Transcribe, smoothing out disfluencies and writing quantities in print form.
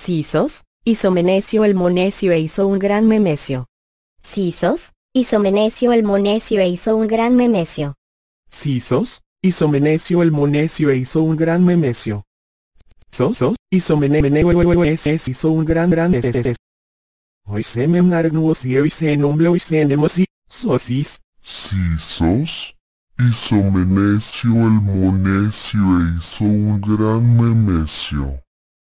Sisos, Isomenecio el Monecio hizo un gran Memecio. Sisos, Isomenecio el Monecio hizo un gran Memecio. Sisos, Isomenecio el Monecio hizo un gran Memecio. Sosos, Isomenemeneo hizo un gran Hoy se me narnuos y hoy se nomblo y se nemosi, sosis. Sisos, Isomenecio el Monecio hizo un gran Memecio.